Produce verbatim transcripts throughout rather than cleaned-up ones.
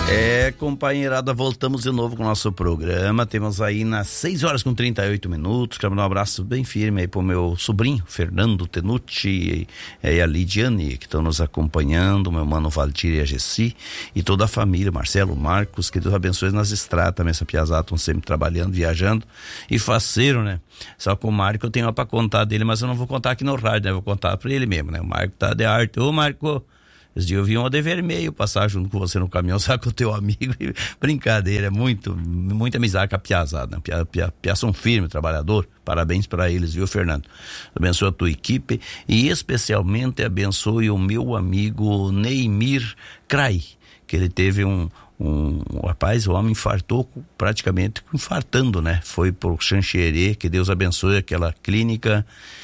É, companheirada, voltamos de novo com o nosso programa. Temos aí nas seis horas com trinta e oito minutos. Quero mandar um abraço bem firme aí pro meu sobrinho, Fernando Tenucci, e, e a Lidiane, que estão nos acompanhando, meu mano Valdir e a Gessi, e toda a família, Marcelo, Marcos, que Deus abençoe nas estradas também. Essa piazada estão sempre trabalhando, viajando, e faceiro, né? Só com o Marco eu tenho uma pra contar dele, mas eu não vou contar aqui no rádio, né? Vou contar pra ele mesmo, né? O Marco tá de arte. Ô, Marco, esse dia eu vi um de vermelho passar junto com você no caminhão, sabe, com o teu amigo. Brincadeira, é muito, muita amizade com a piazada, né? Pia, pia, piação firme, trabalhador. Parabéns para eles, viu, Fernando? Abençoe a tua equipe e especialmente abençoe o meu amigo Neymir Crai, que ele teve um, um, um rapaz, o homem infartou praticamente infartando, né? Foi por Xanxerê, que Deus abençoe aquela clínica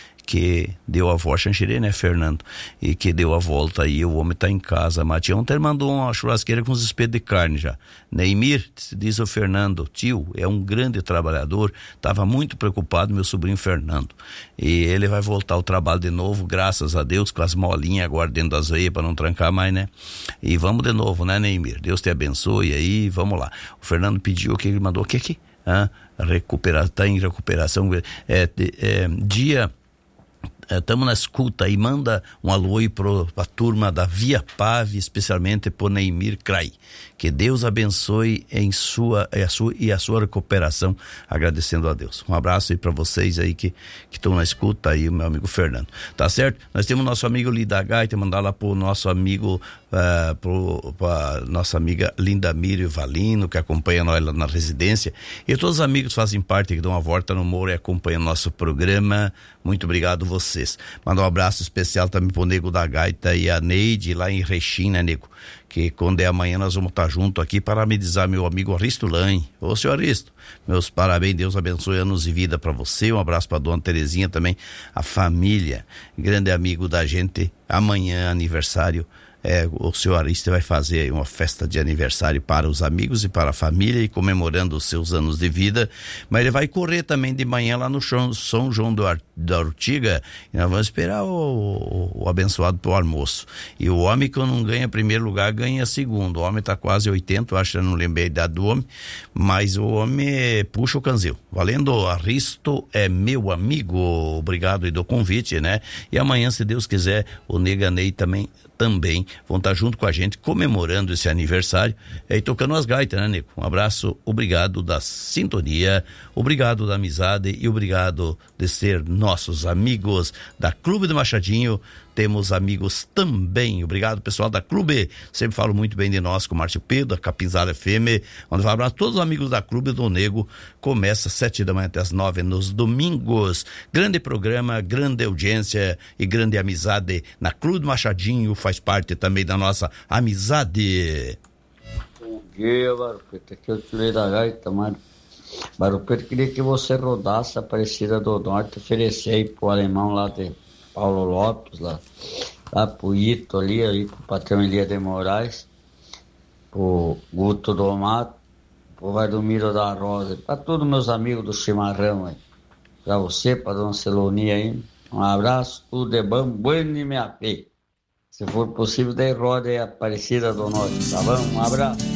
que deu a volta, Xanxerê, né, Fernando? E que deu a volta aí, o homem tá em casa. Matião ontem mandou uma churrasqueira com os espetos de carne já. Neymir, diz o Fernando, tio, é um grande trabalhador, tava muito preocupado, meu sobrinho Fernando. E ele vai voltar ao trabalho de novo, graças a Deus, com as molinhas agora dentro das veias para não trancar mais, né? E vamos de novo, né, Neymir? Deus te abençoe aí, vamos lá. O Fernando pediu que ele mandou o que aqui? Ah, recuperar, tá em recuperação. É, é, dia... Estamos na escuta e manda um alô aí para a turma da Via Pave, especialmente por Neymir Crai. Que Deus abençoe em sua, e, a sua, e a sua recuperação, agradecendo a Deus. Um abraço aí para vocês aí que estão na escuta aí, o meu amigo Fernando. Tá certo? Nós temos nosso amigo Lida Gaita, mandar lá pro nosso amigo, uh, pro, pra nossa amiga Linda Mírio Valino, que acompanha nós lá na residência. E todos os amigos que fazem parte, que dão uma volta no Moro e acompanham nosso programa. Muito obrigado vocês. Mandar um abraço especial também pro Nego da Gaita e a Neide lá em Rechim, né, Nego? Que quando é amanhã nós vamos estar junto aqui para parabenizar meu amigo Aristo Lain. Ô, senhor Aristo, meus parabéns, Deus abençoe anos de vida para você. Um abraço para dona Terezinha também, a família, grande amigo da gente. Amanhã, aniversário. É, o senhor Aristo vai fazer uma festa de aniversário para os amigos e para a família e comemorando os seus anos de vida, mas ele vai correr também de manhã lá no São João do Ar, da Ortiga, e nós vamos esperar o, o, o abençoado pro almoço. E o homem que não ganha primeiro lugar, ganha segundo. O homem tá quase oitenta, eu acho que eu não lembrei a idade do homem, mas o homem puxa o canzil. Valendo, Aristo é meu amigo, obrigado aí do convite, né? E amanhã, se Deus quiser, o Neganei também também vão estar junto com a gente comemorando esse aniversário e tocando as gaitas, né, Nico? Um abraço, obrigado da sintonia, obrigado da amizade e obrigado de ser nossos amigos da Clube do Machadinho. Temos amigos também, obrigado pessoal da Clube, sempre falo muito bem de nós com o Márcio Pedro, da Capinzada F M, onde vai abraçar todos os amigos da Clube do Nego, começa às sete da manhã até às nove nos domingos, grande programa, grande audiência e grande amizade na Clube do Machadinho, faz parte também da nossa amizade. Bom dia, Barupeta, aqui eu tirei da gaita, mano. Barupeta, queria que você rodasse a Aparecida do Norte, oferecer aí pro alemão lá de Paulo Lopes, lá, lá pro Ito ali, aí pro patrão Elia de Moraes, pro Guto do Mato, pro Valdomiro da Rosa, pra todos meus amigos do Chimarrão aí, pra você, pra dona Celonia aí, um abraço, tudo de bom, bueno e me apê. Se for possível, daí roda aí a Aparecida do Norte, tá bom? Um abraço.